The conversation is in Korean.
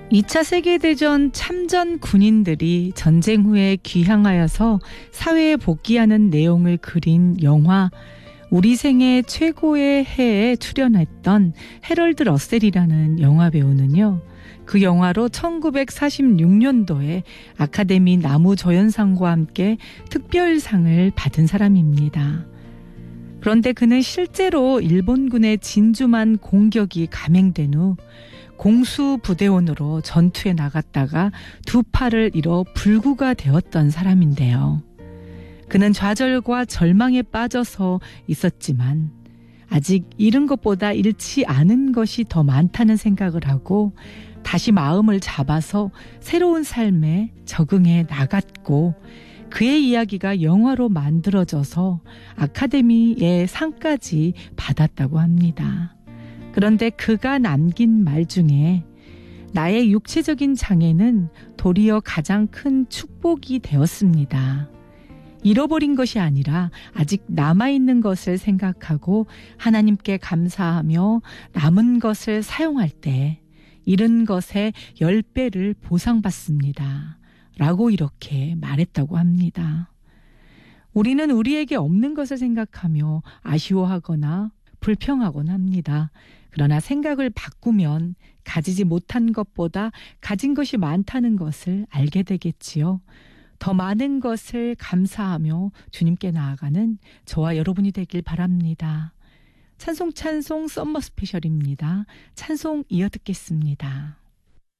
2차 세계대전 참전 군인들이 전쟁 후에 귀향하여서 사회에 복귀하는 내용을 그린 영화 우리 생애 최고의 해에 출연했던 해럴드 러셀이라는 영화배우는요. 그 영화로 1946년도에 아카데미 나무조연상과 함께 특별상을 받은 사람입니다. 그런데 그는 실제로 일본군의 진주만 공격이 감행된 후 공수부대원으로 전투에 나갔다가 두 팔을 잃어 불구가 되었던 사람인데요. 그는 좌절과 절망에 빠져서 있었지만 아직 잃은 것보다 잃지 않은 것이 더 많다는 생각을 하고 다시 마음을 잡아서 새로운 삶에 적응해 나갔고 그의 이야기가 영화로 만들어져서 아카데미의 상까지 받았다고 합니다. 그런데 그가 남긴 말 중에 나의 육체적인 장애는 도리어 가장 큰 축복이 되었습니다. 잃어버린 것이 아니라 아직 남아있는 것을 생각하고 하나님께 감사하며 남은 것을 사용할 때 잃은 것의 10배를 보상받습니다. 라고 이렇게 말했다고 합니다. 우리는 우리에게 없는 것을 생각하며 아쉬워하거나 불평하곤 합니다. 그러나 생각을 바꾸면 가지지 못한 것보다 가진 것이 많다는 것을 알게 되겠지요. 더 많은 것을 감사하며 주님께 나아가는 저와 여러분이 되길 바랍니다. 찬송 썸머 스페셜입니다. 찬송 이어 듣겠습니다.